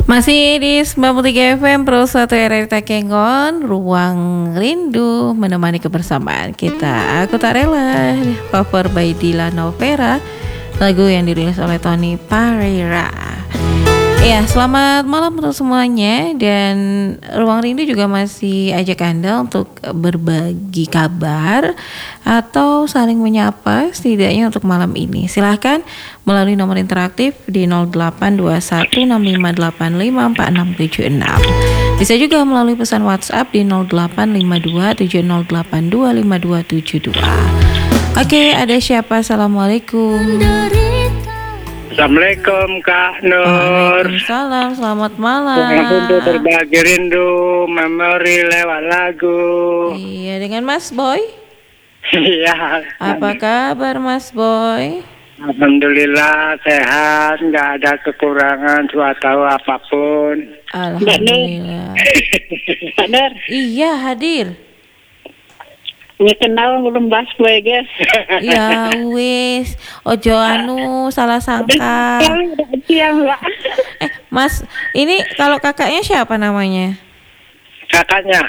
Masih di 93 FM Pro 1 RRI Takengon, Ruang Rindu menemani kebersamaan kita. Aku tak rela, cover by Dila Novera, lagu yang dirilis oleh Tony Pereira. Ya, selamat malam untuk semuanya. Dan Ruang Rindu juga masih ajak Anda untuk berbagi kabar atau saling menyapa setidaknya untuk malam ini. Silahkan melalui nomor interaktif di 082195854676. Bisa juga melalui pesan WhatsApp di 085270825252. Oke, ada siapa? Assalamualaikum. Assalamualaikum Kak Nur. Waalaikumsalam, selamat malam. Untuk berbagi rindu, memori lewat lagu. Iya, dengan Mas Boy. Iya. Apa kabar Mas Boy? Alhamdulillah sehat, nggak ada kekurangan suatu apapun. Alhamdulillah. Pak Nur, Iya, hadir. ini kenal belum bahas gue guys. Ya wis, ojo salah sangka. Siang, Pak. Mas, ini kalau kakaknya siapa namanya? Kakaknya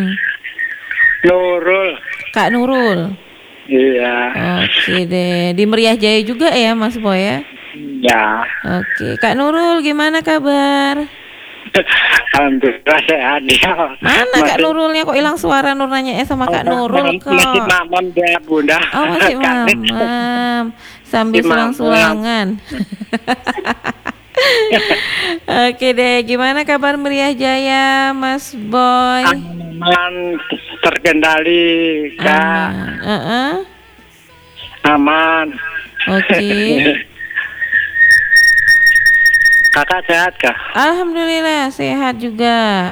Nurul. Kak Nurul. Iya. Oke deh, di Meriah Jaya juga ya Mas Boy ya? Ya. Oke, Kak Nurul gimana kabar? Alhamdulillah sehat ya. Mana Kak Nurulnya, kok hilang suara Nurnanya sama Kak Nurul kok? Masih mamam dia Bunda. Oh masih mamam sambil sulang-sulangan. Oke deh, gimana kabar Meriah Jaya Mas Boy? Aman, terkendali Kak. Aman. Oke. Kakak sehat Kak? Alhamdulillah sehat juga.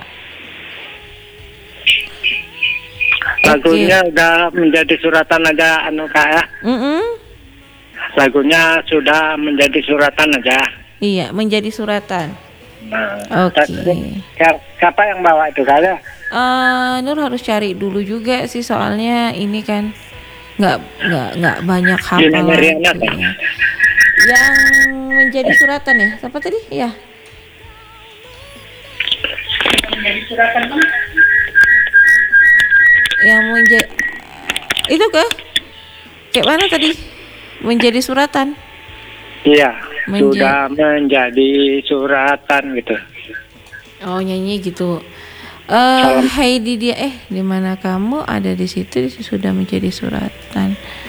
Lagunya udah menjadi suratan aja Kak ya. Lagunya sudah menjadi suratan aja. Iya, menjadi suratan. Nah, Oke. Siapa yang bawa itu Kak ya? Nur harus cari dulu juga sih, soalnya ini kan nggak banyak hafalan Riana, gitu ya. Yang menjadi suratan ya, siapa tadi? Ya. Menjadi suratan kan? Yang menjadi itu ke? Kayak mana tadi? Menjadi suratan. Iya, sudah menjadi suratan gitu. Oh, nyanyi gitu. Heidi dia di mana kamu ada di situ sudah menjadi suratan.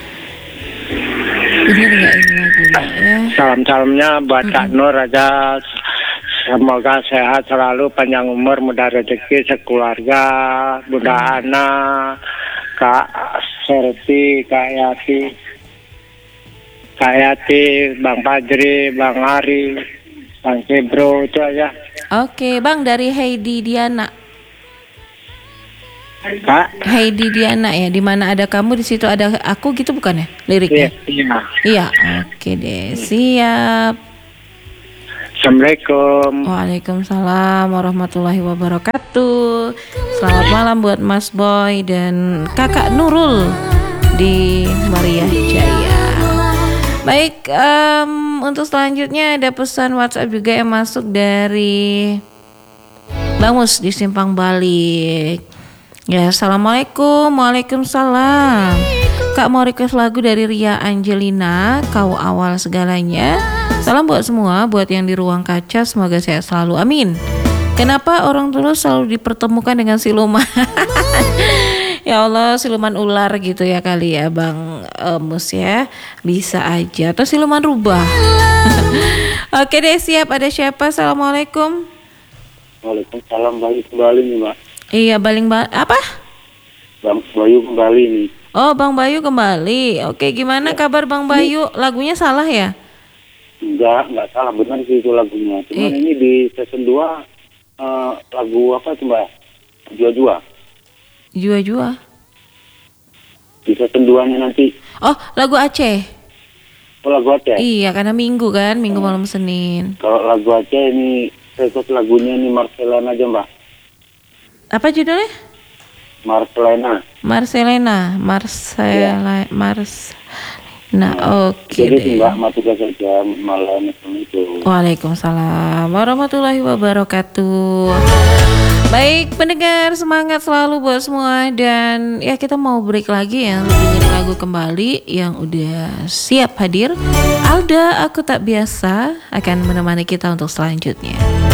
Bener nggak ini lagunya ya? Salam-salamnya buat Kak Nur aja. Semoga sehat selalu, panjang umur, mudah rezeki sekeluarga, Bunda Ana, Kak Serti, Kak Yati, Bang Fajri, Bang Ari, Bang Kebro, itu aja. Oke, Bang, dari Heidi Diana. Kak? Heidi Diana ya, di mana ada kamu di situ ada aku gitu bukan ya liriknya? Iya. Iya, oke deh, siap. Assalamualaikum. Waalaikumsalam warahmatullahi wabarakatuh. Selamat malam buat Mas Boy dan Kakak Nurul di Meriah Jaya. Baik, untuk selanjutnya ada pesan WhatsApp juga yang masuk dari Bang Mus di Simpang Balik. Ya, assalamualaikum. Waalaikumsalam. Kak mau request lagu dari Ria Angelina, Kau Awal Segalanya. Salam buat semua, buat yang di ruang kaca, semoga sehat selalu, amin. Kenapa orang tulus selalu dipertemukan dengan siluman? Ya Allah, siluman ular gitu ya kali ya Bang Mus ya. Bisa aja, atau siluman rubah. Oke deh, siap. Ada siapa? Assalamualaikum. Waalaikumsalam, Bayu kembali nih Mbak. Iya, apa? Bang Bayu kembali nih. Oh, Bang Bayu kembali. Oke, gimana kabar Bang Bayu? Lagunya salah ya? Enggak salah, benar sih itu lagunya. Cuman ini di season 2 lagu apa tuh Mbak? Jua-jua. Jua-jua. Di season 2-nya nanti. Oh, lagu Aceh. Oh, lagu Aceh? Iya, karena Minggu kan, Minggu malam Senin. Kalau lagu Aceh ini, request lagunya ini Marcelana aja Mbak. Apa judulnya? Marcelana. Nah, oke Jadi deh. Mbak mati saja malam itu. Waalaikumsalam warahmatullahi wabarakatuh. Baik pendengar, semangat selalu buat semua. Dan ya kita mau break lagi ya, dengerin lagu kembali yang udah siap hadir. Alda Aku Tak Biasa akan menemani kita untuk selanjutnya.